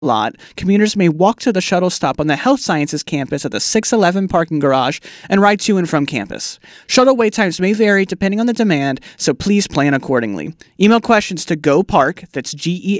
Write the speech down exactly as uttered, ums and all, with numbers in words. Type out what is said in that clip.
lot, commuters may walk to the shuttle stop on the Health Sciences campus at the six eleven parking garage and ride to and from campus. Shuttle wait times may vary depending on the demand, so please plan accordingly. Email questions to GoPark, that's G E